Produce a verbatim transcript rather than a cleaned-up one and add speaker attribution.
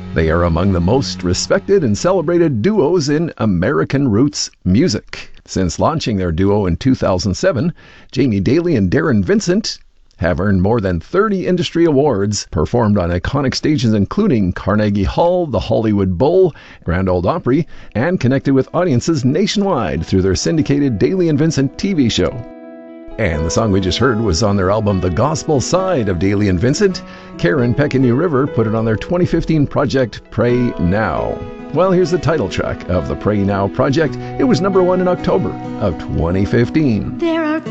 Speaker 1: They are among the most respected and celebrated duos in American roots music. Since launching their duo in two thousand seven, Jamie Daly and Darren Vincent have earned more than thirty industry awards, performed on iconic stages including Carnegie Hall, the Hollywood Bowl, Grand Ole Opry, and connected with audiences nationwide through their syndicated Daly and Vincent T V show. And the song we just heard was on their album The Gospel Side of Daly and Vincent. Karen Pekini River put it on their twenty fifteen project Pray Now. Well, here's the title track of the Pray Now project. It was number one in October of twenty fifteen.
Speaker 2: There are